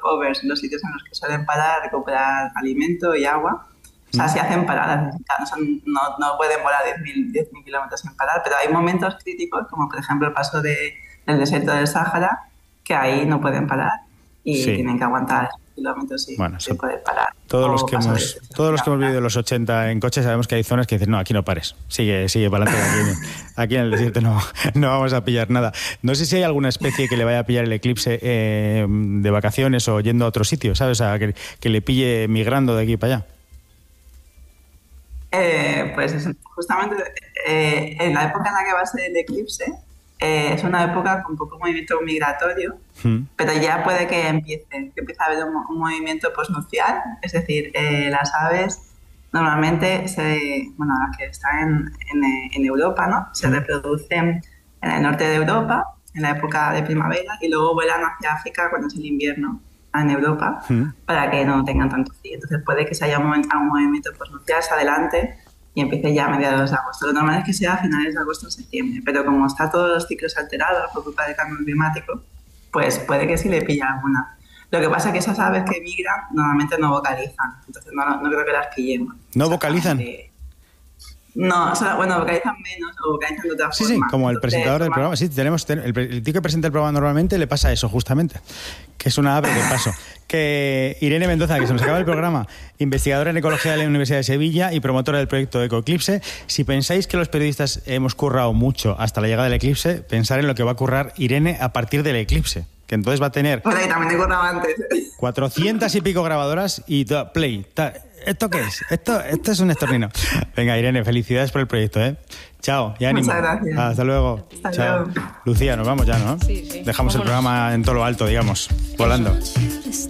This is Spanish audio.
hovers, los sitios en los que suelen parar, recuperar alimento y agua. O sea, se hacen paradas, no pueden volar 10.000 kilómetros sin parar, pero hay momentos críticos, como por ejemplo el paso del desierto del Sáhara, que ahí no pueden parar y tienen que aguantar kilómetros sin poder parar. Todos los que hemos vivido los 80 en coche sabemos que hay zonas que dicen, no, aquí no pares, sigue para adelante, aquí en el desierto no vamos a pillar nada. No sé si hay alguna especie que le vaya a pillar el eclipse de vacaciones o yendo a otro sitio, ¿sabes? O sea, que le pille migrando de aquí para allá. Pues justamente en la época en la que va a ser el eclipse es una época con poco movimiento migratorio, pero ya puede que empiece a haber un movimiento postnupcial, es decir, las aves normalmente las que están en Europa, ¿no? Se reproducen en el norte de Europa en la época de primavera y luego vuelan hacia África cuando es el invierno en Europa para que no tengan tanto frío. Entonces puede que se haya un movimiento postnupcial adelante y empiece ya a mediados de agosto. Lo normal es que sea a finales de agosto o septiembre, pero como está todos los ciclos alterados por culpa del cambio climático, pues puede que sí le pille alguna. Lo que pasa es que esas aves que migran normalmente no vocalizan, entonces no creo que las pillemos. ¿No vocalizan? No, vocalizan menos o vocalizan de otra forma. Sí, como el presentador del programa. Sí, tenemos el tío que presenta el programa normalmente le pasa eso, justamente. Que es una ave de paso. Que Irene Mendoza, que se nos acaba el programa, investigadora en ecología de la Universidad de Sevilla y promotora del proyecto Ecoeclipse. Si pensáis que los periodistas hemos currado mucho hasta la llegada del eclipse, pensar en lo que va a currar Irene a partir del eclipse. Que entonces va a tener... Pues ahí también he currado antes. 400 y pico grabadoras y play. ¿Esto qué es? Esto es un estornino. Venga, Irene, felicidades por el proyecto, ¿eh? Chao, y ánimo. Muchas gracias. Hasta luego. Hasta Chao. luego. Lucía, nos vamos ya, ¿no? Sí. Dejamos el programa en todo lo alto, digamos, volando.